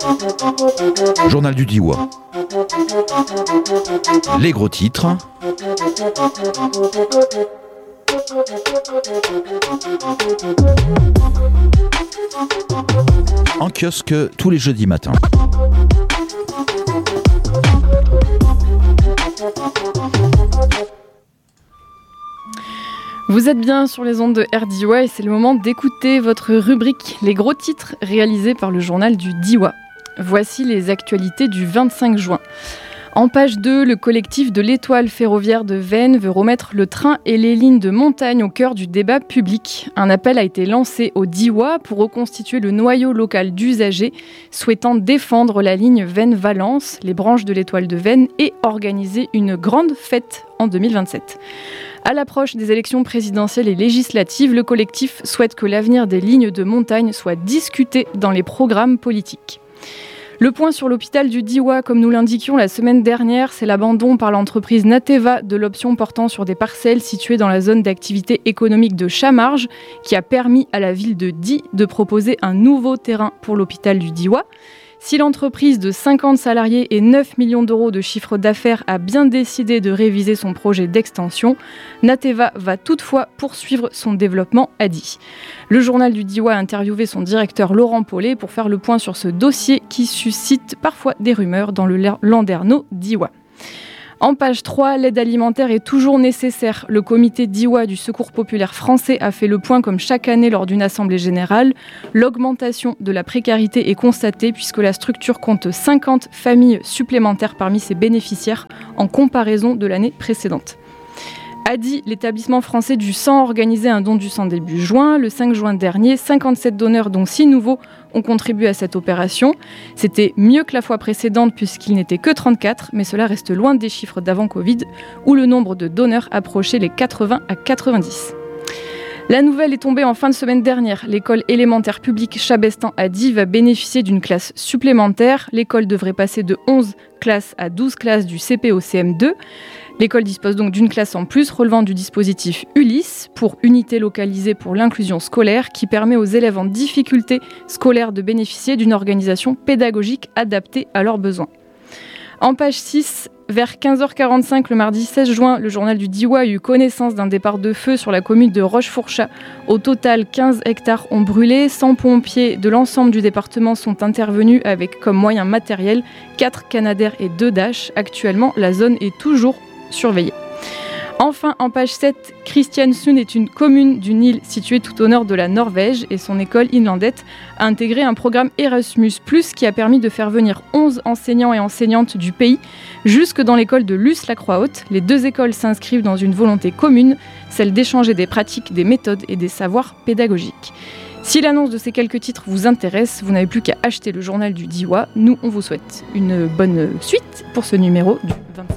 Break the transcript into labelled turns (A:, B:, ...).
A: Journal du Diois. Les gros titres. En kiosque tous les jeudis matins.
B: Vous êtes bien sur les ondes de RDIWA et c'est le moment d'écouter votre rubrique Les gros titres réalisée par le journal du Diois. Voici les actualités du 25 juin. En page 2, le collectif de l'Étoile ferroviaire de Veynes veut remettre le train et les lignes de montagne au cœur du débat public. Un appel a été lancé au Diois pour reconstituer le noyau local d'usagers souhaitant défendre la ligne Veynes-Valence, les branches de l'Étoile de Veynes et organiser une grande fête en 2027. À l'approche des élections présidentielles et législatives, le collectif souhaite que l'avenir des lignes de montagne soit discuté dans les programmes politiques. Le point sur l'hôpital du Diois, comme nous l'indiquions la semaine dernière, c'est l'abandon par l'entreprise Nateva de l'option portant sur des parcelles situées dans la zone d'activité économique de Chamarges, qui a permis à la ville de Die de proposer un nouveau terrain pour l'hôpital du Diois. Si l'entreprise de 50 salariés et 9 millions d'euros de chiffre d'affaires a bien décidé de réviser son projet d'extension, Nateva va toutefois poursuivre son développement à Die. Le journal du Diois a interviewé son directeur Laurent Paulet pour faire le point sur ce dossier qui suscite parfois des rumeurs dans le landerneau diois. En page 3, l'aide alimentaire est toujours nécessaire. Le comité Diois du Secours populaire français a fait le point comme chaque année lors d'une assemblée générale. L'augmentation de la précarité est constatée puisque la structure compte 50 familles supplémentaires parmi ses bénéficiaires en comparaison de l'année précédente. A Die, l'établissement français du sang a organisé un don du sang début juin. Le 5 juin dernier, 57 donneurs, dont 6 nouveaux, ont contribué à cette opération. C'était mieux que la fois précédente puisqu'il n'était que 34, mais cela reste loin des chiffres d'avant Covid, où le nombre de donneurs approchait les 80 à 90. La nouvelle est tombée en fin de semaine dernière. L'école élémentaire publique Chabestan à Die va bénéficier d'une classe supplémentaire. L'école devrait passer de 11 classes à 12 classes du CP au CM2. L'école dispose donc d'une classe en plus relevant du dispositif ULIS pour Unité localisée pour l'inclusion scolaire qui permet aux élèves en difficulté scolaire de bénéficier d'une organisation pédagogique adaptée à leurs besoins. En page 6, vers 15h45 le mardi 16 juin, le journal du Diois a eu connaissance d'un départ de feu sur la commune de Rochefourchat. Au total, 15 hectares ont brûlé. 100 pompiers de l'ensemble du département sont intervenus avec comme moyen matériel 4 Canadair et 2 Dash. Actuellement, la zone est toujours surveillée. Enfin, en page 7, Kristiansund est une commune d'une île située tout au nord de la Norvège et son école Inlandet a intégré un programme Erasmus+, qui a permis de faire venir 11 enseignants et enseignantes du pays jusque dans l'école de Luce-la-Croix-Haute. Les deux écoles s'inscrivent dans une volonté commune, celle d'échanger des pratiques, des méthodes et des savoirs pédagogiques. Si l'annonce de ces quelques titres vous intéresse, vous n'avez plus qu'à acheter le journal du Diois. Nous, on vous souhaite une bonne suite pour ce numéro du 20.